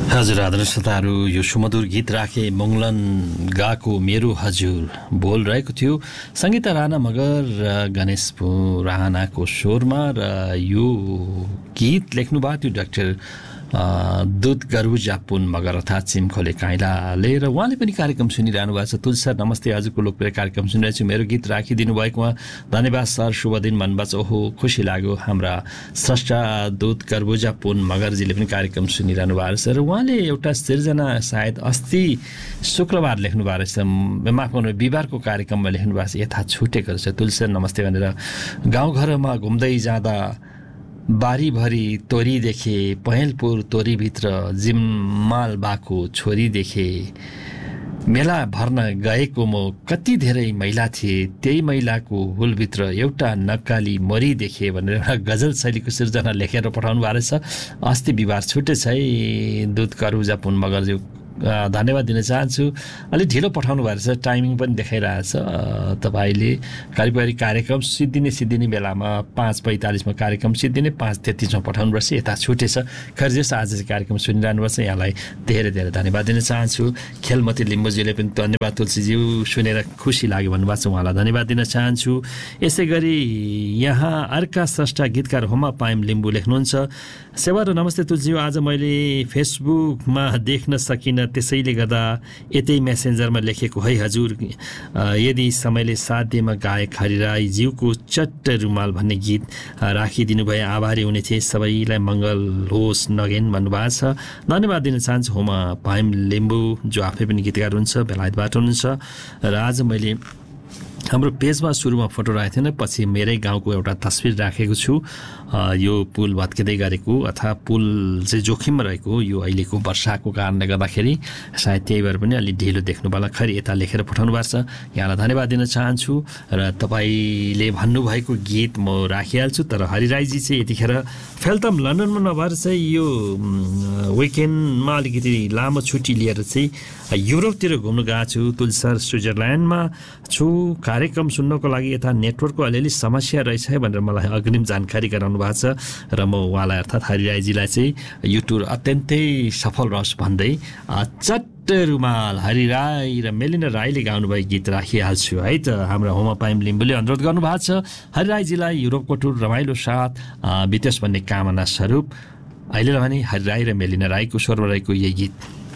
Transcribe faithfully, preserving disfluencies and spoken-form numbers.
हजुर आदरणीय श्रोताहरू, यो सुमधुर गीत राखे मङ्गलन गाको मेरो हजुर बोल रहेको थियो सङ्गीता राणा मगर र गणेश राणाको स्वरमा। र यो गीत लेख्नुभएको थियो डाक्टर दुध गरुजा पुन मगर अर्थात् चिमखोले काइलाले। र उहाँले पनि कार्यक्रम सुनिरहनु भएको छ। तुलसी सर नमस्ते, हजुरको लोकप्रिय कार्यक्रम सुनिरहेको छु। मेरो गीत राखिदिनु भएको उहाँ धन्यवाद सर, शुभ दिन भन्नुभएको छ। ओहो खुसी लाग्यो, हाम्रा स्रष्टा दुध गरुजा पुन मगरजीले पनि कार्यक्रम सुनिरहनु भएको छ। र उहाँले एउटा सिर्जना सायद अस्ति शुक्रबार लेख्नु भएको रहेछ, माफ गर्नु बिहिबारको कार्यक्रममा लेख्नु भएको छ, यथा छुटेको रहेछ। तुलसी सर नमस्ते भनेर गाउँघरमा घुम्दै जाँदा बारीभरि तोरी देखे, पहेँलपुर तोरीभित्र जिम्माल बाको छोरी देखे, मेला भर्न गएको म कति धेरै महिला थिए, त्यही महिलाको हुलभित्र एउटा नक्काली मरी देखे भनेर एउटा गजल शैलीको सिर्जना लेखेर पठाउनु भएको रहेछ। अस्ति बिहिबार छुटेछ है दुध गरुजा पुन मगरज्यू, धन्यवाद दिन चाहन्छु। अलिक ढिलो पठाउनु भएको छ, टाइमिङ पनि देखाइरहेछ। तपाईँले करिब करिब कार्यक्रम सिद्धिने सिद्धिने बेलामा पाँच पैँतालिसमा कार्यक्रम सिद्धिने पाँच तेत्तिसमा पठाउनुपर्छ, यता छुटेछ। खैर जस आज चाहिँ कार्यक्रम सुनिरहनुपर्छ, यहाँलाई धेरै धेरै धन्यवाद दिन चाहन्छु। खेलमती लिम्बुजीले पनि धन्यवाद तुलसीज्यू, सुनेर खुसी लाग्यो भन्नुभएको छ, उहाँलाई धन्यवाद दिन चाहन्छु। यसै गरी यहाँ अर्का स्रष्टा गीतकार होमा पाइम लिम्बू लेख्नुहुन्छ, सेवारो नमस्ते तुलसीज्यू, आज मैले फेसबुकमा देख्न सकिनँ, त्यसैले गर्दा यतै मेसेन्जरमा लेखेको है हजुर। यदि समयले साथ दिएमा गायक हरिराई ज्यूको चट्ट रुमाल भन्ने गीत राखिदिनु भए आभारी हुने थिए, सबैलाई मङ्गल होस् नगेन भन्नुभएको छ। धन्यवाद दिन चाहन्छु होमा पाइम लिम्बू, जो आफै पनि गीतकार हुनुहुन्छ, बेलायतबाट हुनुहुन्छ। र आज मैले हाम्रो पेजमा सुरुमा फोटो राखेको थिएन, पछि मेरै गाउँको एउटा तस्विर राखेको छु। यो पुल भत्किँदै गरेको अथवा पुल चाहिँ जोखिममा रहेको, यो अहिलेको वर्षाको कारणले गर्दाखेरि सायद त्यही भएर पनि अलिक ढिलो देख्नु होला। खैर यता लेखेर पठाउनु भएको छ, यहाँलाई धन्यवाद दिन चाहन्छु। र तपाईँले भन्नुभएको गीत म राखिहाल्छु। तर हरिराईजी चाहिँ यतिखेर फेल्तम लन्डनमा नभएर चाहिँ यो विकेन्डमा अलिकति लामो छुट्टी लिएर चाहिँ युरोपतिर घुम्नु गएको छु। तुलसी सर स्विजरल्यान्डमा छु, कार्यक्रम सुन्नको लागि यता नेटवर्कको अलिअलि समस्या रहेछ है भनेर मलाई अग्रिम जानकारी गराउनु भएको छ। र म उहाँलाई अर्थात् हरिराईजीलाई चाहिँ यो टुर अत्यन्तै सफल रहोस् भन्दै चट्ट रुमाल हरिराई र मेलिना राईले गाउनुभएको गीत राखिहाल्छु है त। हाम्रो होमा पाइम लिम्बूले अनुरोध गर्नुभएको छ हरिराईजीलाई युरोपको टुर रमाइलो साथ बितेस् भन्ने कामना स्वरूप। अहिले भने हरिराई र मेलिना राईको स्वरमा रहेको यही गीत।